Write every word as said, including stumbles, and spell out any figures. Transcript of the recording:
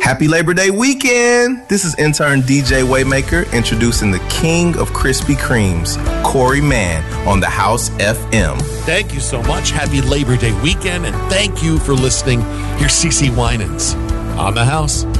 Happy Labor Day weekend! This is intern D J Waymaker introducing the king of Krispy Kremes, Corey Mann, on the House F M. Thank you so much. Happy Labor Day weekend, and thank you for listening. Here's CeCe Winans on the House.